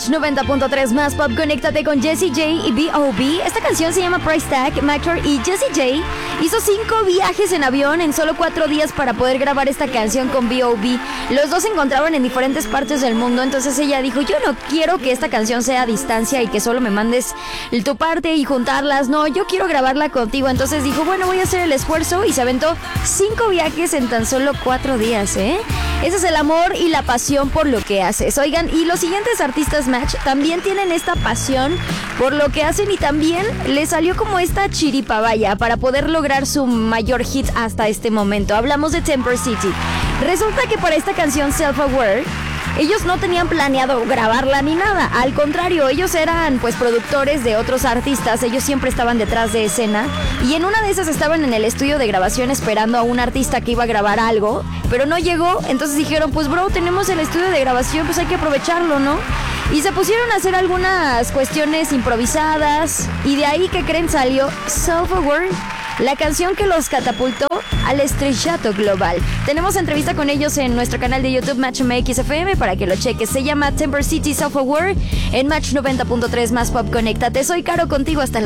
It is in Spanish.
Match 90.3 más pop, conéctate con Jessie J y B.O.B. Esta canción se llama Price Tag. Mactor y Jessie J hizo 5 viajes en avión en solo 4 días para poder grabar esta canción con B.O.B. Los dos se encontraban en diferentes partes del mundo, entonces ella dijo, yo no quiero que esta canción sea a distancia y que solo me mandes tu parte y juntarlas, no, yo quiero grabarla contigo. Entonces dijo, bueno, voy a hacer el esfuerzo y se aventó 5 viajes en tan solo 4 días, ¿eh? Ese es el amor y la pasión por lo que haces. Oigan, y los siguientes artistas Match también tienen esta pasión por lo que hacen y también les salió como esta chiripa, vaya, para poder lograr su mayor hit hasta este momento. Hablamos de Temper City. Resulta que para esta canción Self Aware, ellos no tenían planeado grabarla ni nada. Al contrario, ellos eran pues productores de otros artistas. Ellos siempre estaban detrás de escena. Y en una de esas estaban en el estudio de grabación esperando a un artista que iba a grabar algo, pero no llegó. Entonces dijeron, pues bro, tenemos el estudio de grabación, pues hay que aprovecharlo, ¿no? Y se pusieron a hacer algunas cuestiones improvisadas. Y de ahí, ¿qué creen? Salió Self Aware, la canción que los catapultó al estrellato global. Tenemos entrevista con ellos en nuestro canal de YouTube Match MX FM para que lo cheques. Se llama Temper City Self Aware en Match 90.3 más pop. Conéctate. Soy Caro, contigo hasta la